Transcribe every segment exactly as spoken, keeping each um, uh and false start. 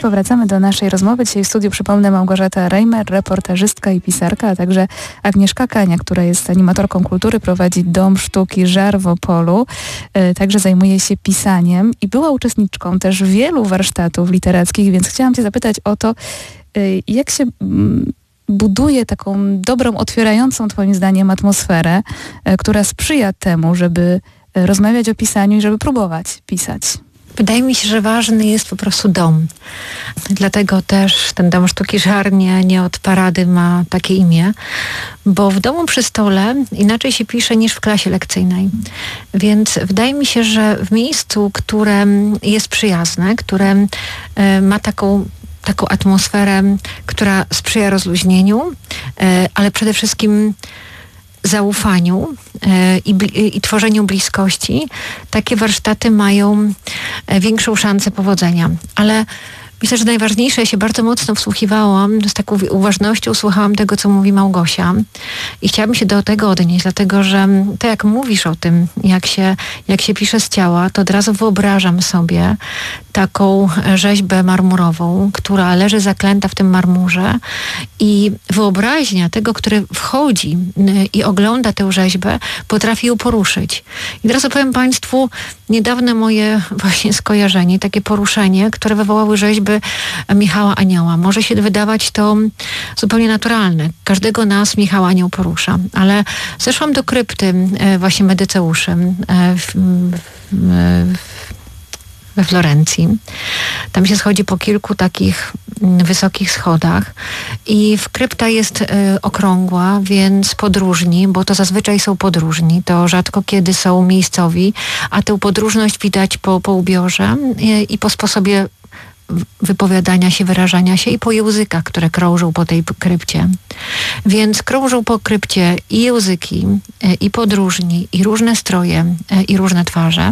powracamy do naszej rozmowy. Dzisiaj w studiu, przypomnę, Małgorzata Reimer, reportażystka i pisarka, a także Agnieszka Kania, która jest animatorką kultury, prowadzi Dom Sztuki Żar w Opolu, także zajmuje się pisaniem i była uczestniczką też wielu warsztatów literackich, więc chciałam cię zapytać o to, jak się buduje taką dobrą, otwierającą twoim zdaniem atmosferę, która sprzyja temu, żeby rozmawiać o pisaniu i żeby próbować pisać. Wydaje mi się, że ważny jest po prostu dom. Dlatego też ten Dom Sztuki Żar nie, nie od parady ma takie imię, bo w domu przy stole inaczej się pisze niż w klasie lekcyjnej. Więc wydaje mi się, że w miejscu, które jest przyjazne, które y, ma taką taką atmosferę, która sprzyja rozluźnieniu, y, ale przede wszystkim zaufaniu e, i, i tworzeniu bliskości, takie warsztaty mają e, większą szansę powodzenia. Ale myślę, że najważniejsze, ja się bardzo mocno wsłuchiwałam, z taką uważnością słuchałam tego, co mówi Małgosia i chciałabym się do tego odnieść, dlatego że to, jak mówisz o tym, jak się, jak się pisze z ciała, to od razu wyobrażam sobie taką rzeźbę marmurową, która leży zaklęta w tym marmurze i wyobraźnia tego, który wchodzi i ogląda tę rzeźbę, potrafi ją poruszyć. I teraz opowiem Państwu niedawne moje właśnie skojarzenie, takie poruszenie, które wywołały rzeźby Michała Anioła. Może się wydawać to zupełnie naturalne. Każdego nas Michał Anioł porusza. Ale zeszłam do krypty właśnie Medyceuszy w, w, w we Florencji. Tam się schodzi po kilku takich wysokich schodach i krypta jest y, okrągła, więc podróżni, bo to zazwyczaj są podróżni, to rzadko kiedy są miejscowi, a tę podróżność widać po, po ubiorze y, i po sposobie wypowiadania się, wyrażania się i po językach, które krążą po tej krypcie. Więc krążą po krypcie i języki, i podróżni, i różne stroje, i różne twarze.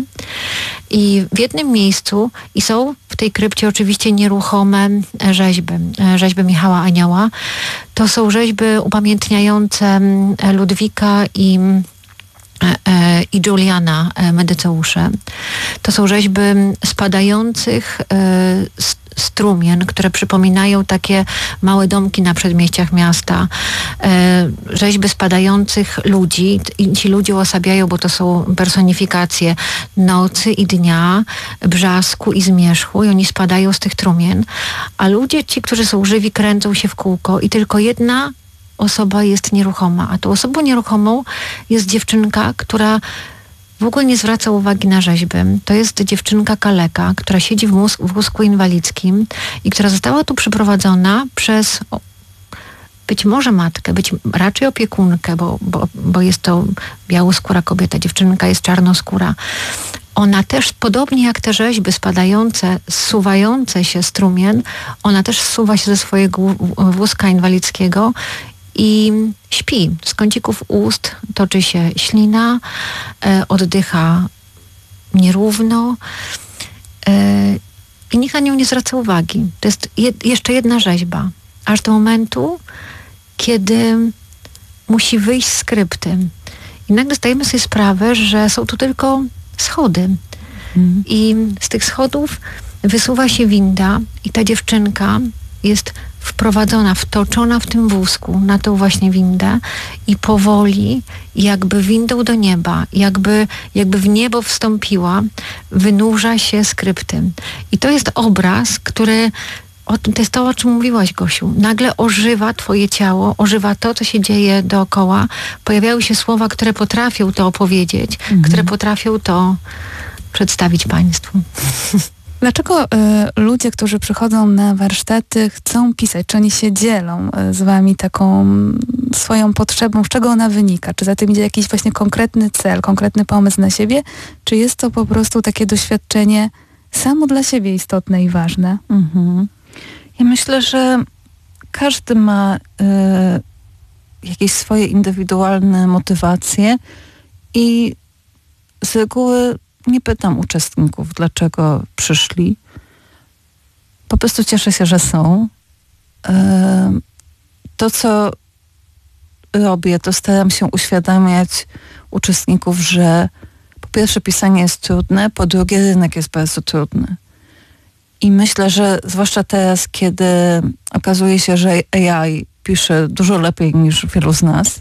I w jednym miejscu i są w tej krypcie oczywiście nieruchome rzeźby. Rzeźby Michała Anioła. To są rzeźby upamiętniające Ludwika i i Juliana Medyceusze. To są rzeźby spadających strumien, które przypominają takie małe domki na przedmieściach miasta. Rzeźby spadających ludzi i ci ludzie uosabiają, bo to są personifikacje nocy i dnia, brzasku i zmierzchu i oni spadają z tych trumien, a ludzie ci, którzy są żywi, kręcą się w kółko i tylko jedna osoba jest nieruchoma, a tą osobą nieruchomą jest dziewczynka, która w ogóle nie zwraca uwagi na rzeźby. To jest dziewczynka kaleka, która siedzi w, mus- w wózku inwalidzkim i która została tu przyprowadzona przez o, być może matkę, być raczej opiekunkę, bo, bo, bo jest to białoskóra kobieta, dziewczynka jest czarnoskóra. Ona też, podobnie jak te rzeźby spadające, zsuwające się strumien, ona też zsuwa się ze swojego wózka inwalidzkiego i śpi. Z kącików ust toczy się ślina, e, oddycha nierówno e, i nikt na nią nie zwraca uwagi. To jest jed, jeszcze jedna rzeźba. Aż do momentu, kiedy musi wyjść z krypty. I nagle zdajemy sobie sprawę, że są tu tylko schody. Mm. I z tych schodów wysuwa się winda i ta dziewczynka jest wprowadzona, wtoczona w tym wózku na tą właśnie windę i powoli, jakby windą do nieba, jakby, jakby w niebo wstąpiła, wynurza się z krypty. I to jest obraz, który, o tym, to jest to, o czym mówiłaś, Gosiu. Nagle ożywa twoje ciało, ożywa to, co się dzieje dookoła. Pojawiały się słowa, które potrafią to opowiedzieć, mhm. które potrafią to przedstawić Państwu. Dlaczego y, ludzie, którzy przychodzą na warsztaty, chcą pisać? Czy oni się dzielą y, z wami taką y, swoją potrzebą? Z czego ona wynika? Czy za tym idzie jakiś właśnie konkretny cel, konkretny pomysł na siebie? Czy jest to po prostu takie doświadczenie samo dla siebie istotne i ważne? Mhm. Ja myślę, że każdy ma y, jakieś swoje indywidualne motywacje i z reguły nie pytam uczestników, dlaczego przyszli. Po prostu cieszę się, że są. To, co robię, to staram się uświadamiać uczestników, że po pierwsze pisanie jest trudne, po drugie rynek jest bardzo trudny. I myślę, że zwłaszcza teraz, kiedy okazuje się, że A I pisze dużo lepiej niż wielu z nas,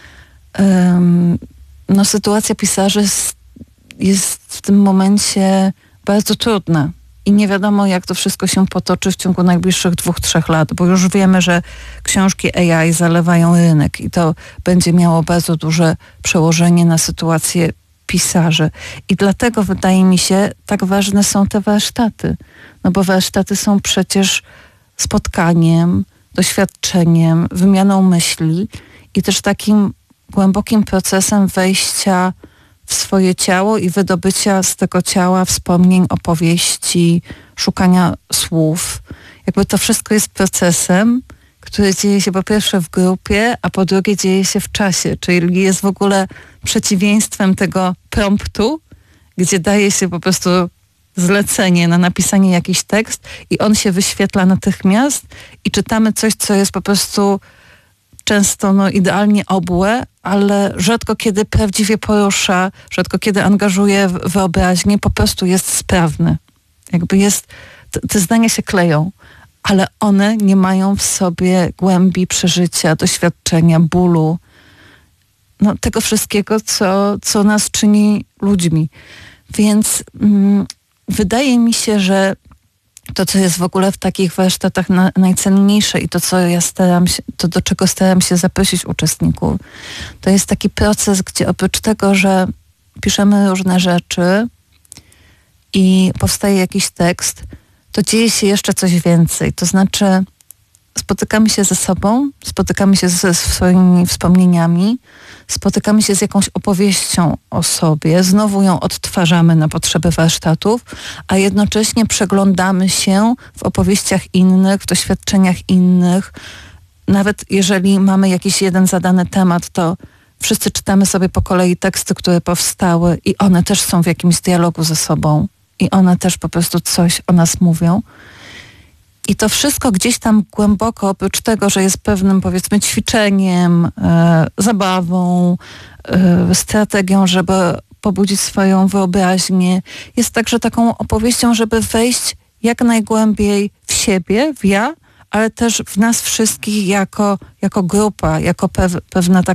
um, no sytuacja pisarzy jest, jest w tym momencie bardzo trudna. I nie wiadomo, jak to wszystko się potoczy w ciągu najbliższych dwóch, trzech lat, bo już wiemy, że książki A I zalewają rynek i to będzie miało bardzo duże przełożenie na sytuację pisarzy. I dlatego wydaje mi się, tak ważne są te warsztaty. No bo warsztaty są przecież spotkaniem, doświadczeniem, wymianą myśli i też takim głębokim procesem wejścia w swoje ciało i wydobycia z tego ciała wspomnień, opowieści, szukania słów. Jakby to wszystko jest procesem, który dzieje się po pierwsze w grupie, a po drugie dzieje się w czasie, czyli jest w ogóle przeciwieństwem tego promptu, gdzie daje się po prostu zlecenie na napisanie jakiś tekst i on się wyświetla natychmiast i czytamy coś, co jest po prostu często no, idealnie obłe, ale rzadko kiedy prawdziwie porusza, rzadko kiedy angażuje wyobraźnię, po prostu jest sprawny. Jakby jest, te, te zdania się kleją, ale one nie mają w sobie głębi przeżycia, doświadczenia, bólu, no, tego wszystkiego, co, co nas czyni ludźmi. Więc mm, wydaje mi się, że to, co jest w ogóle w takich warsztatach na, najcenniejsze i to, co ja staram się, to do czego staram się zaprosić uczestników, to jest taki proces, gdzie oprócz tego, że piszemy różne rzeczy i powstaje jakiś tekst, to dzieje się jeszcze coś więcej. To znaczy spotykamy się ze sobą, spotykamy się ze swoimi wspomnieniami, spotykamy się z jakąś opowieścią o sobie, znowu ją odtwarzamy na potrzeby warsztatów, a jednocześnie przeglądamy się w opowieściach innych, w doświadczeniach innych. Nawet jeżeli mamy jakiś jeden zadany temat, to wszyscy czytamy sobie po kolei teksty, które powstały i one też są w jakimś dialogu ze sobą i one też po prostu coś o nas mówią. I to wszystko gdzieś tam głęboko, oprócz tego, że jest pewnym, powiedzmy, ćwiczeniem, e, zabawą, e, strategią, żeby pobudzić swoją wyobraźnię, jest także taką opowieścią, żeby wejść jak najgłębiej w siebie, w ja, ale też w nas wszystkich jako, jako grupa, jako pew, pewna taka